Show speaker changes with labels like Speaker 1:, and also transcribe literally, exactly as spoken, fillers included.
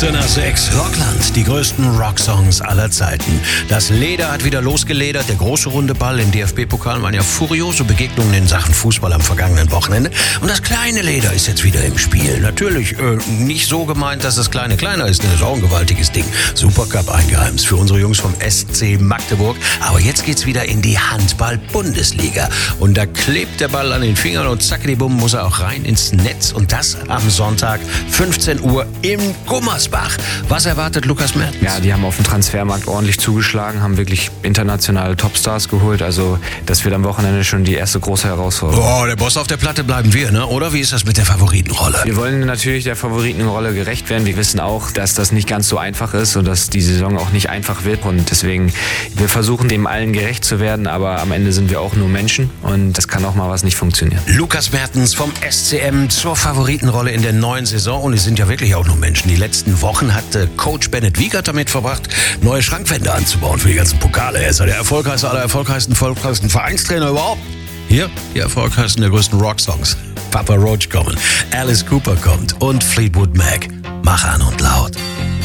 Speaker 1: fünfzehn nach sechs. Rockland, die größten Rocksongs aller Zeiten. Das Leder hat wieder losgeledert. Der große runde Ball im D F B-Pokal waren ja furiose Begegnungen in Sachen Fußball am vergangenen Wochenende. Und das kleine Leder ist jetzt wieder im Spiel. Natürlich äh, nicht so gemeint, dass das kleine kleiner ist. Das ist auch ein gewaltiges Ding. Supercup eingeheimst für unsere Jungs vom S C Magdeburg. Aber jetzt geht's wieder in die Handball-Bundesliga. Und da klebt der Ball an den Fingern und zackedibumm muss er auch rein ins Netz. Und das am Sonntag, fünfzehn Uhr im Gummersbach. Was erwartet Lukas Mertens?
Speaker 2: Ja, die haben auf dem Transfermarkt ordentlich zugeschlagen, haben wirklich internationale Topstars geholt. Also das wird am Wochenende schon die erste große Herausforderung.
Speaker 1: Oh, der Boss auf der Platte bleiben wir, ne? Oder wie ist das mit der Favoritenrolle?
Speaker 2: Wir wollen natürlich der Favoritenrolle gerecht werden. Wir wissen auch, dass das nicht ganz so einfach ist und dass die Saison auch nicht einfach wird. Und deswegen, wir versuchen dem allen gerecht zu werden, aber am Ende sind wir auch nur Menschen und das kann auch mal was nicht funktionieren.
Speaker 1: Lukas Mertens vom S C M zur Favoritenrolle in der neuen Saison. Und es sind ja wirklich auch nur Menschen. Die letzten Wochen hat äh, Coach Bennett Wiegert damit verbracht, neue Schrankwände anzubauen für die ganzen Pokale. Er ist ja der erfolgreichste aller erfolgreichsten, erfolgreichsten Vereinstrainer überhaupt. Hier, die erfolgreichsten der größten Rocksongs. Papa Roach kommen, Alice Cooper kommt und Fleetwood Mac. Mach an und laut.